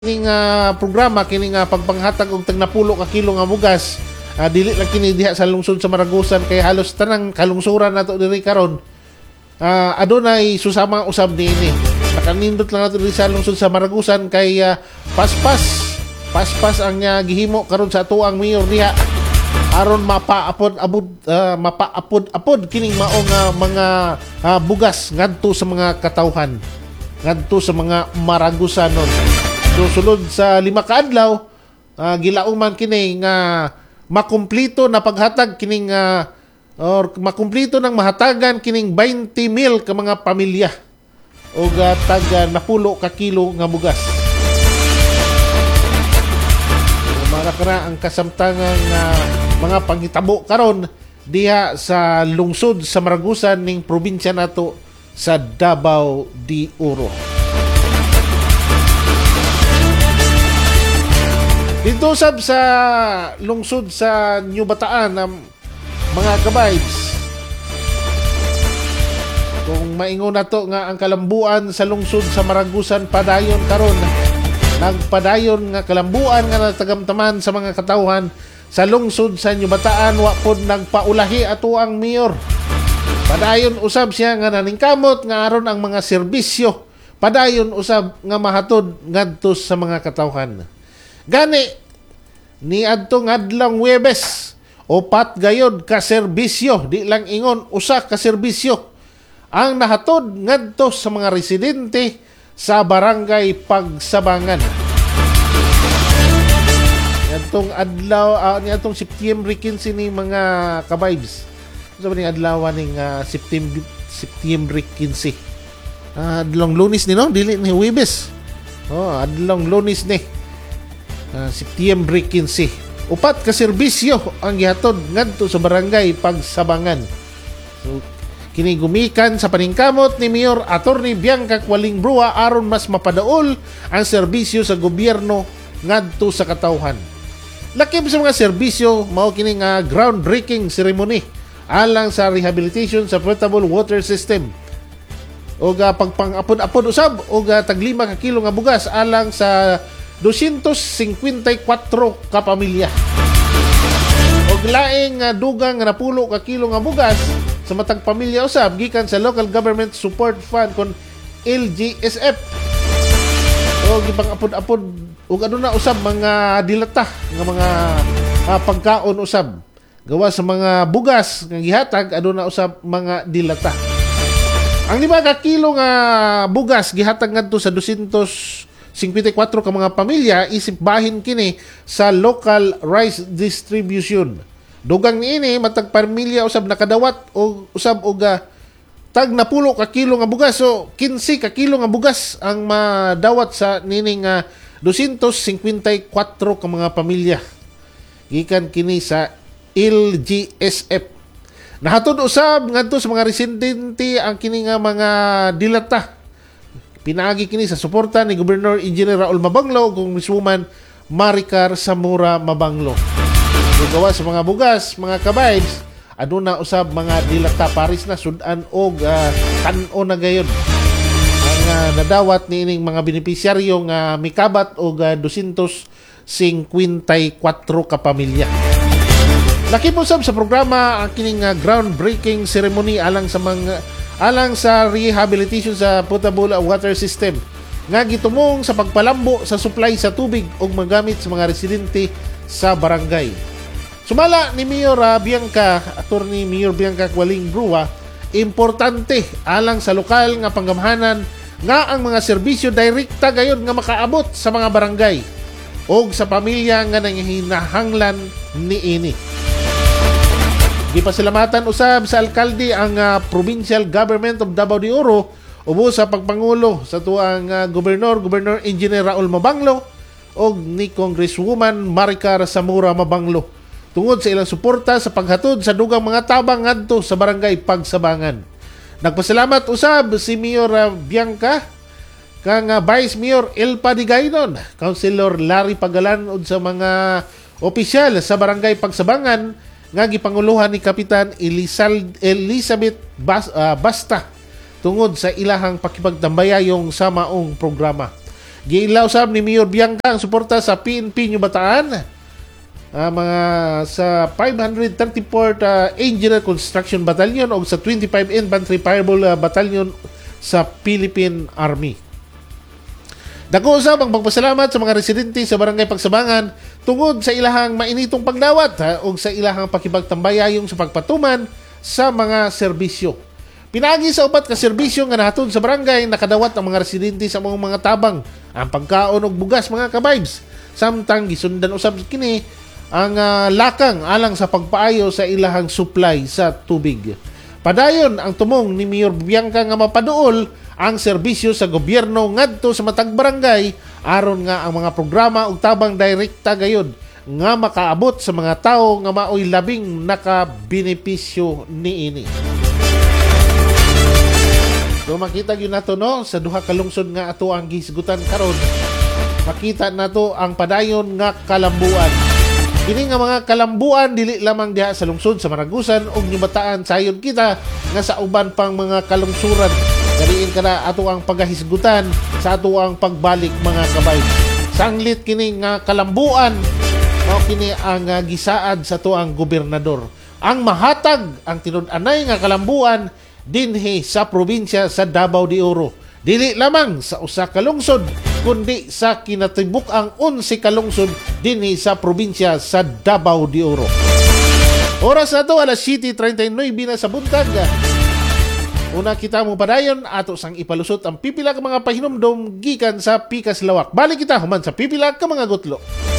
Kining programa kining pagpanghatag og tag napulo ka kilo nga bugas, dili lang kini diha sa lungsod sa Maragusan kay halos tanang kalungsuran nato diri karon. Adunay susama usab niini. Nakanindot lang nato diri sa lungsod sa Maragusan kay paspas ang gihimo karon sa atuang mayor diha aron mapaapod kining maong mga bugas ngadto sa mga katawhan, ngadto sa mga Maragusanon. So, sulod sa 5 ka adlaw, gilauman kini nga makumplito na paghatag kining or makumplito ng mahatagan kining 20 mil ka mga pamilya o tag napulo ka kilo nga bugas. Marakara ang kasamtangan mga panghitabo karon diha sa lungsod sa Maragusan ning probinsya nato sa Davao de Oro. Dito sab sa lungsod sa New Bataan ng mga kabaybs, kung maingon nato nga ang kalambuan sa lungsod sa Maragusan padayon karon, nagpadayon nga kalambuan nga natagamtaman sa mga katawhan sa lungsod sa New Bataan, wa pod nagpaulahi ato ang mayor. Padayon usab siya nga naningkamot nga aron ang mga serbisyo padayon usab nga mahatod ngadto sa mga katawhan. Gani ni adtong adlong Huwebes, upat gayod ka serbisyo, di lang ingon usa ka serbisyo ang nahatod ngadto sa mga residente sa barangay Pagsabangan. Adtong adlaw ni adtong September 15 ni mga kabaybs. Sa ning adlaw ning September 15. Adlong Lunes ni no, dili ni Huwebes. Adlong Lunes ni. September 15. Upat ka serbisyo ang gihatod ngadto sa barangay Pagsabangan. So, kini gumikan sa paningkamot ni Mayor Attorney Bianca Qualing Brua aron mas mapadaol ang serbisyo sa gobyerno ngadto sa katawhan. Lakip sa mga serbisyo mao kini nga groundbreaking ceremony alang sa rehabilitation sa potable water system o pagpangapod-apod usab o tag 5 ka kilo nga bugas alang sa 254 ka pamilya. Og laing dugang nga napulo ka kilo nga bugas sa matag pamilya usab gikan sa Local Government Support Fund kon LGSF. Og gipang-apod-apod og aduna usab mga dilata nga mga pagkaon usab. Gawa sa mga bugas nga gihatag aduna usab mga dilata. Ang 5 ka kilo nga bugas gihatag ngadto sa 254 ka mga pamilya isip bahin kini sa local rice distribution. Dugang niini matag pamilya usab nakadawat o usab og tag napulo ka kilo nga bugas. So 15 ka kilo nga bugas ang madawat sa nining 254 ka mga pamilya. Gikan kini sa LGSF. Nahatod usab ngadto sa mga residente ang kini nga mga dilata. Pinaagi kini sa suporta ni Governor Engineer Raul Mabanglo ug Congresswoman Maricar Zamora Mabanglo. Gawa sa mga bugas, mga kabaybs, aduna usab mga dilata paris na sudan og tan-o na gayon. Ang nadawat ni ining mga benepisyaryo nga mikabat og 254 ka pamilya. Lakip usab sa programa ang kining groundbreaking ceremony alang sa rehabilitation sa potable water system nga gitumong sa pagpalambo sa supply sa tubig ug magamit sa mga residente sa barangay. Sumala ni Mayor Attorney Mayor Bianca Qualing Brua, importante alang sa lokal nga panggamhanan nga ang mga serbisyo direkta gayon nga makaabot sa mga barangay ug sa pamilya nga nanginahanglan niini. Gipasalamatan usab sa alkalde ang Provincial Government of Davao de Oro ubos sa pagpangulo sa tuang Governor Engineer Raul Mabanglo og ni Congresswoman Maricar Zamora Mabanglo tungod sa ilang suporta sa paghatod sa dugang mga tabang ngadto sa barangay Pagsabangan. Nagpasalamat usab si Mayor Bianca kang Vice Mayor Elpa Digaynon, Councilor Larry Pagalan ug sa mga opisyal sa barangay Pagsabangan nga gipanguluhan ni Kapitan Elizabeth Basta tungod sa ilahang pakipagtambayayong sa maong programa. Giilaw sab ni Mayor Bianca ang suporta sa PNP New Bataan. Mga sa 534th Engineer Construction Battalion o sa 25 Infantry Fireball Battalion sa Philippine Army. Dako usab ang pagpasalamat sa mga residente sa Barangay Pagsabangan tungod sa ilahang mainitong pagdawat o sa ilahang pakipagtambayayong sa pagpatuman sa mga serbisyo. Pinagi sa upat ka serbisyo nga nahatod sa barangay, nakadawat ang mga residente sa mga tabang ang pagkaon og bugas mga ka-vibes. Samtang gisundan usab kini ang lakang alang sa pagpaayo sa ilahang supply sa tubig. Padayon ang tumong ni Mayor Bianca nga mapaduol ang serbisyo sa gobyerno ngadto sa matag barangay aron nga ang mga programa ug tabang direkta gayud nga makaabot sa mga tao nga maoy labing nakabenepisyo niini. So makita gyud nato no sa duha ka lungsod nga ato ang gisgutan karon. Makita nato ang padayon nga kalambuan. Kini nga mga kalambuan dili lamang diha sa lungsod sa Maragusan ug New Bataan, sayon kita nga sa uban pang mga kalungsuran. Daliin ka na ato ang paghahisgutan sa ato ang pagbalik mga kabay. Sanglit kini nga kalambuan mao kini ang gisaad sa ato ang gobernador. Ang mahatag ang tinud-anay nga kalambuan dinhi sa probinsya sa Davao de Oro. Dili lamang sa usa ka lungsod kundi sa kinatibuk-ang 11 ka lungsod dinhi sa probinsya sa Davao de Oro. Oras na to alas 7:39 na sa buntag. Una kita mo padayon ato sang ipalusot ang pipila ka mga pahinumdom gikan sa Pikas Lawak. Balik kita human sa pipila ka mga gutlo.